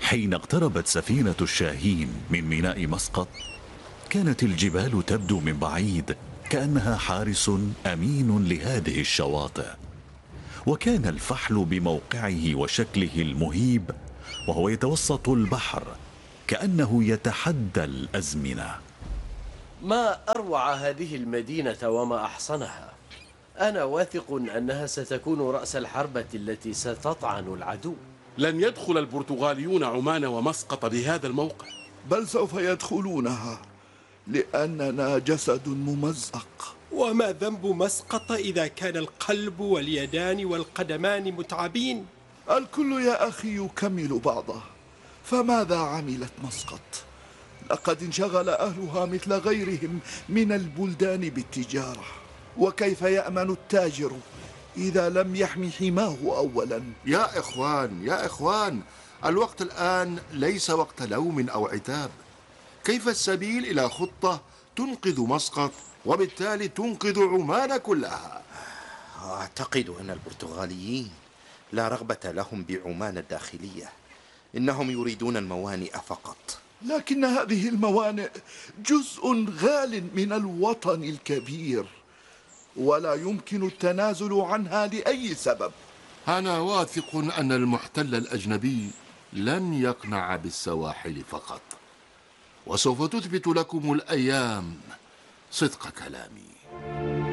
حين اقتربت سفينة الشاهين من ميناء مسقط، كانت الجبال تبدو من بعيد كأنها حارس أمين لهذه الشواطئ. وكان الفحل بموقعه وشكله المهيب وهو يتوسط البحر كأنه يتحدى الأزمنة. ما أروع هذه المدينة وما أحصنها. أنا واثق أنها ستكون رأس الحربة التي ستطعن العدو. لن يدخل البرتغاليون عمان ومسقط بهذا الموقع، بل سوف يدخلونها لأننا جسد ممزق. وما ذنب مسقط إذا كان القلب واليدان والقدمان متعبين؟ الكل يا أخي يكمل بعضه، فماذا عملت مسقط؟ لقد انشغل أهلها مثل غيرهم من البلدان بالتجارة، وكيف يأمن التاجر إذا لم يحمي حماه أولا؟ يا إخوان، الوقت الآن ليس وقت لوم أو عتاب. كيف السبيل إلى خطة تنقذ مسقط وبالتالي تنقذ عمان كلها؟ أعتقد أن البرتغاليين لا رغبة لهم بعمان الداخلية، إنهم يريدون الموانئ فقط. لكن هذه الموانئ جزء غال من الوطن الكبير، ولا يمكن التنازل عنها لأي سبب. أنا واثق أن المحتل الأجنبي لن يقنع بالسواحل فقط، وسوف تثبت لكم الأيام صدق كلامي.